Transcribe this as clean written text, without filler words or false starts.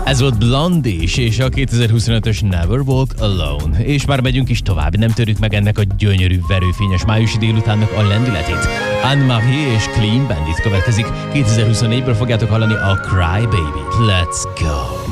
Ez volt Blondie és a 2025-ös Never Walk Alone. És már megyünk is tovább, nem törjük meg ennek a gyönyörű, verőfényes májusi délutánnak a lendületét. Anne-Marie és Clean Bandit következik. 2024-ből fogjátok hallani a Cry Baby. Let's go!